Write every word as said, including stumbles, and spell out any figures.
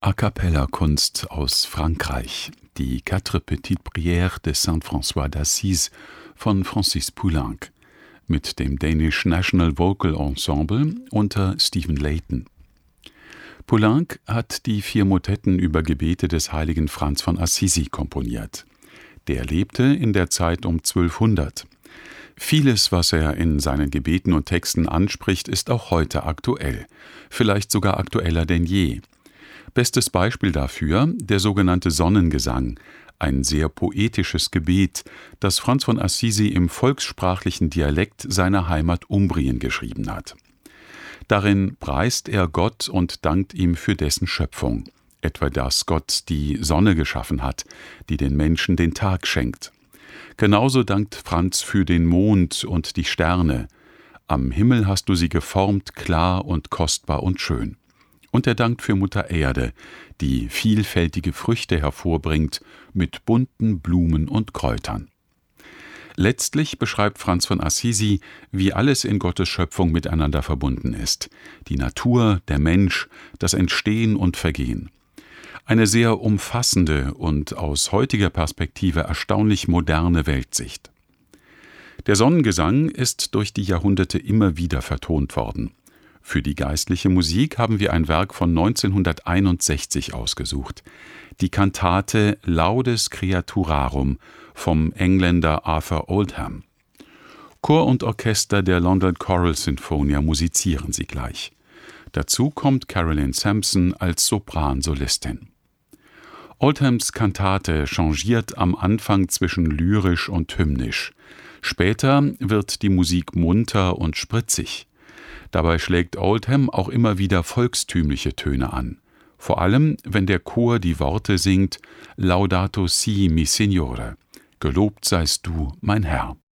A-cappella-Kunst aus Frankreich, die Quatre petites prières de Saint-François d'Assise von Francis Poulenc mit dem Danish National Vocal Ensemble unter Stephen Layton. Poulenc hat die vier Motetten über Gebete des heiligen Franz von Assisi komponiert. Der lebte in der Zeit um zwölfhundert. Vieles, was er in seinen Gebeten und Texten anspricht, ist auch heute aktuell, vielleicht sogar aktueller denn je. Bestes Beispiel dafür der sogenannte Sonnengesang, ein sehr poetisches Gebet, das Franz von Assisi im volkssprachlichen Dialekt seiner Heimat Umbrien geschrieben hat. Darin preist er Gott und dankt ihm für dessen Schöpfung, etwa dass Gott die Sonne geschaffen hat, die den Menschen den Tag schenkt. Genauso dankt Franz für den Mond und die Sterne. Am Himmel hast du sie geformt, klar und kostbar und schön. Und er dankt für Mutter Erde, die vielfältige Früchte hervorbringt mit bunten Blumen und Kräutern. Letztlich beschreibt Franz von Assisi, wie alles in Gottes Schöpfung miteinander verbunden ist. Die Natur, der Mensch, das Entstehen und Vergehen. Eine sehr umfassende und aus heutiger Perspektive erstaunlich moderne Weltsicht. Der Sonnengesang ist durch die Jahrhunderte immer wieder vertont worden. Für die geistliche Musik haben wir ein Werk von neunzehnhunderteinundsechzig ausgesucht, die Kantate Laudes Creaturarum vom Engländer Arthur Oldham. Chor und Orchester der London Choral Sinfonia musizieren sie gleich. Dazu kommt Carolyn Sampson als Sopransolistin. Oldhams Kantate changiert am Anfang zwischen lyrisch und hymnisch. Später wird die Musik munter und spritzig. Dabei schlägt Oldham auch immer wieder volkstümliche Töne an. Vor allem, wenn der Chor die Worte singt: Laudato si, mi Signore, gelobt seist du, mein Herr.